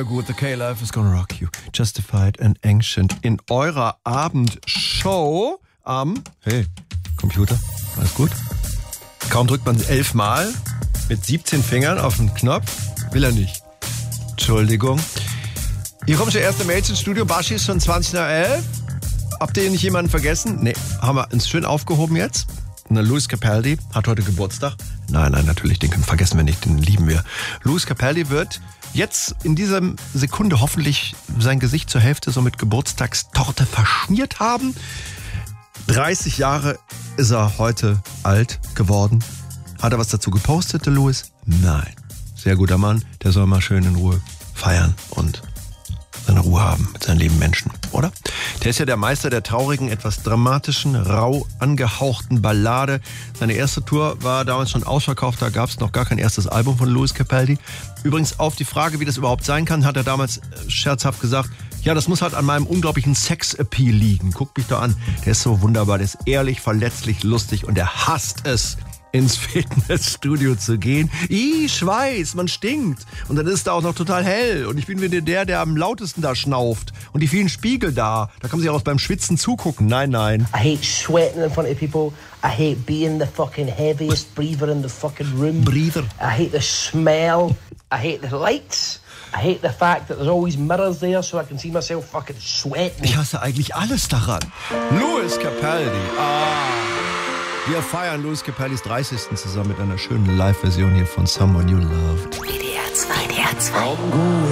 gut. The K-Life is gonna rock you. Justified and Ancient in eurer Abendshow am... Hey, Computer, alles gut? Kaum drückt man 11 Mal mit 17 Fingern auf den Knopf. Will er nicht. Entschuldigung. Hier kommt schon erste Mails ins Studio. Baschi ist schon 20 nach 11. Habt ihr nicht jemanden vergessen? Nee, haben wir uns schön aufgehoben jetzt. Lewis Capaldi hat heute Geburtstag. Nein, natürlich, den vergessen wir nicht, den lieben wir. Lewis Capaldi wird jetzt in dieser Sekunde hoffentlich sein Gesicht zur Hälfte so mit Geburtstagstorte verschmiert haben. 30 Jahre ist er heute alt geworden. Hat er was dazu gepostet, der Lewis? Nein. Sehr guter Mann, der soll mal schön in Ruhe feiern und seine Ruhe haben mit seinen lieben Menschen, oder? Der ist ja der Meister der traurigen, etwas dramatischen, rau angehauchten Ballade. Seine erste Tour war damals schon ausverkauft, da gab es noch gar kein erstes Album von Lewis Capaldi. Übrigens auf die Frage, wie das überhaupt sein kann, hat er damals scherzhaft gesagt, ja, das muss halt an meinem unglaublichen Sex-Appeal liegen. Guck mich doch an, der ist so wunderbar, der ist ehrlich, verletzlich, lustig und er hasst es, ins Fitnessstudio zu gehen. Schweiß, man stinkt. Und dann ist da auch noch total hell. Und ich bin wieder der am lautesten da schnauft. Und die vielen Spiegel da kann man sich auch beim Schwitzen zugucken. Nein. I hate sweating in front of people. I hate being the fucking heaviest breather in the fucking room. Breather. I hate the smell. I hate the lights. I hate the fact that there's always mirrors there so I can see myself fucking sweating. Ich hasse eigentlich alles daran. Lewis Capaldi. Wir feiern Lewis Capaldis 30. zusammen mit einer schönen Live-Version hier von Someone You Loved. WDR 2.